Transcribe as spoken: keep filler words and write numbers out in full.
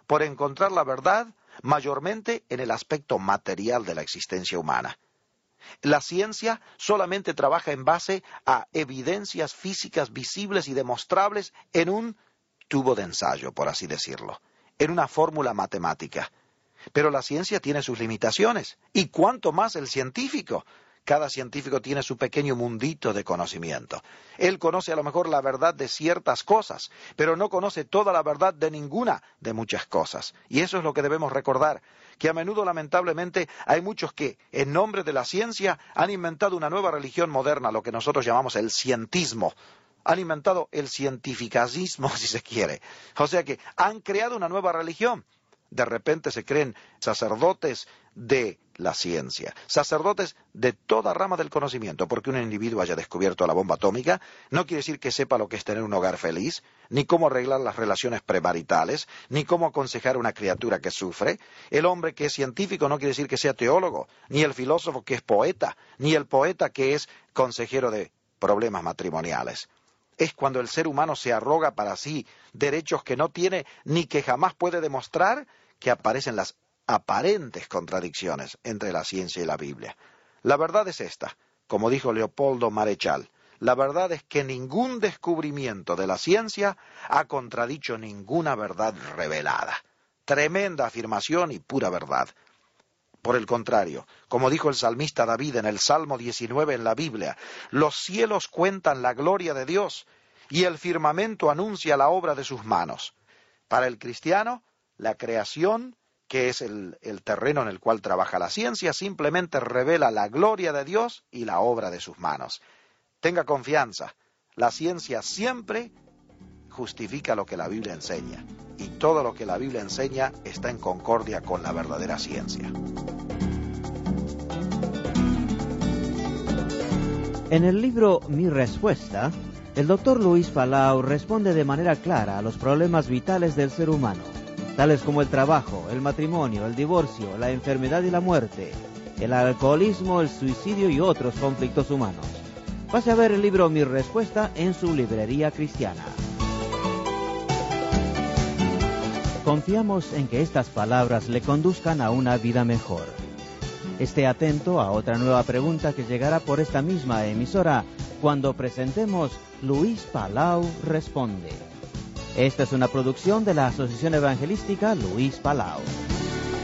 por encontrar la verdad mayormente en el aspecto material de la existencia humana. La ciencia solamente trabaja en base a evidencias físicas visibles y demostrables en un tubo de ensayo, por así decirlo, en una fórmula matemática. Pero la ciencia tiene sus limitaciones, y cuanto más el científico. Cada científico tiene su pequeño mundito de conocimiento. Él conoce a lo mejor la verdad de ciertas cosas, pero no conoce toda la verdad de ninguna de muchas cosas. Y eso es lo que debemos recordar, que a menudo lamentablemente hay muchos que, en nombre de la ciencia, han inventado una nueva religión moderna, lo que nosotros llamamos el cientismo. Han inventado el cientificismo, si se quiere. O sea que han creado una nueva religión. De repente se creen sacerdotes de la ciencia, sacerdotes de toda rama del conocimiento, porque un individuo haya descubierto la bomba atómica no quiere decir que sepa lo que es tener un hogar feliz, ni cómo arreglar las relaciones premaritales, ni cómo aconsejar a una criatura que sufre. El hombre que es científico no quiere decir que sea teólogo, ni el filósofo que es poeta, ni el poeta que es consejero de problemas matrimoniales. Es cuando el ser humano se arroga para sí derechos que no tiene ni que jamás puede demostrar, que aparecen las aparentes contradicciones entre la ciencia y la Biblia. La verdad es esta, como dijo Leopoldo Marechal, la verdad es que ningún descubrimiento de la ciencia ha contradicho ninguna verdad revelada. Tremenda afirmación y pura verdad. Por el contrario, como dijo el salmista David en el Salmo diecinueve en la Biblia, los cielos cuentan la gloria de Dios y el firmamento anuncia la obra de sus manos. Para el cristiano, la creación, que es el, el terreno en el cual trabaja la ciencia, simplemente revela la gloria de Dios y la obra de sus manos. Tenga confianza, la ciencia siempre justifica lo que la Biblia enseña, y todo lo que la Biblia enseña está en concordia con la verdadera ciencia. En el libro Mi Respuesta, el doctor Luis Palau responde de manera clara a los problemas vitales del ser humano, tales como el trabajo, el matrimonio, el divorcio, la enfermedad y la muerte, el alcoholismo, el suicidio y otros conflictos humanos. Pase a ver el libro Mi Respuesta en su librería cristiana. Confiamos en que estas palabras le conduzcan a una vida mejor. Esté atento a otra nueva pregunta que llegará por esta misma emisora cuando presentemos Luis Palau Responde. Esta es una producción de la Asociación Evangelística Luis Palau.